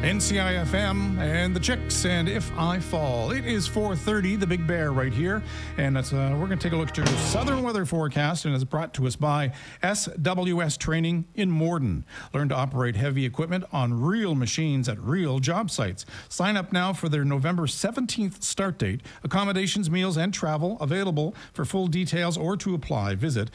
NCIFM and the Chicks and If I Fall. It is 4:30, the Big Bear right here. And that's, we're going to take a look at your southern weather forecast, and it's brought to us by SWS Training in Morden. Learn to operate heavy equipment on real machines at real job sites. Sign up now for their November 17th start date. Accommodations, meals, and travel available. For full details or to apply, visit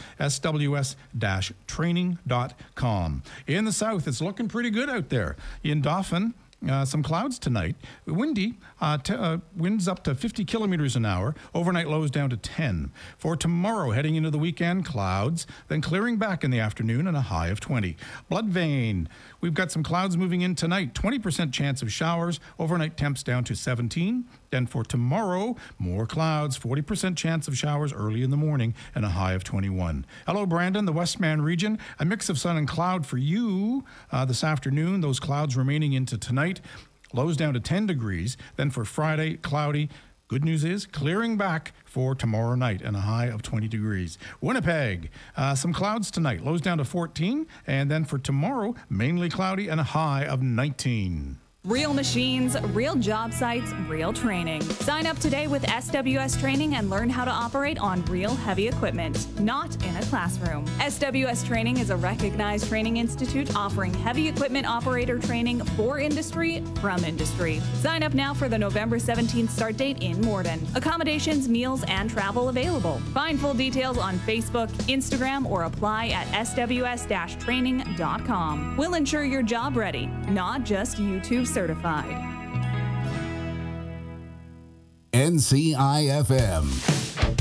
sws-training.com. In the south, it's looking pretty good out there. In Dauphin, some clouds tonight. Windy, winds up to 50 kilometers an hour. Overnight lows down to 10. For tomorrow, heading into the weekend, clouds, then clearing back in the afternoon and a high of 20. Bloodvein, we've got some clouds moving in tonight. 20% chance of showers. Overnight temps down to 17. Then for tomorrow, more clouds. 40% chance of showers early in the morning and a high of 21. Hello, Brandon, the Westman region. A mix of sun and cloud for you this afternoon. Those clouds remaining into tonight. Lows down to 10 degrees. Then for Friday, cloudy. Good news is clearing back for tomorrow night and a high of 20 degrees. Winnipeg, some clouds tonight. Lows down to 14. And then for tomorrow, mainly cloudy and a high of 19. Real machines, real job sites, real training. Sign up today with SWS Training and learn how to operate on real heavy equipment, not in a classroom. SWS Training is a recognized training institute offering heavy equipment operator training for industry, from industry. Sign up now for the November 17th start date in Morden. Accommodations, meals, and travel available. Find full details on Facebook, Instagram, or apply at sws-training.com. We'll ensure you're job ready, not just YouTube certified. NCIFM.